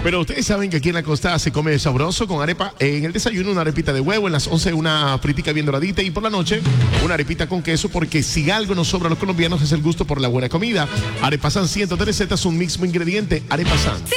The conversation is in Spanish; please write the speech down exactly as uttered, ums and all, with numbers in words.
Pero ustedes saben que aquí en la costa se come sabroso con arepa. En el desayuno una arepita de huevo, en las once una fritica bien doradita y por la noche una arepita con queso, porque si algo nos sobra a los colombianos es el gusto por la buena comida. Arepa San ciento tres recetas, un mismo ingrediente. Arepa San.